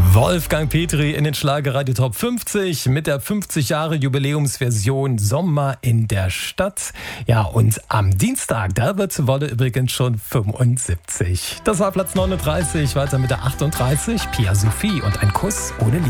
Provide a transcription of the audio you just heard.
Wolfgang Petri in den Schlagerradio Top 50 mit der 50 Jahre Jubiläumsversion Sommer in der Stadt. Ja, und am Dienstag, da wird Wolle übrigens schon 75. Das war Platz 39, weiter mit der 38, Pia Sophie und ein Kuss ohne Liebe.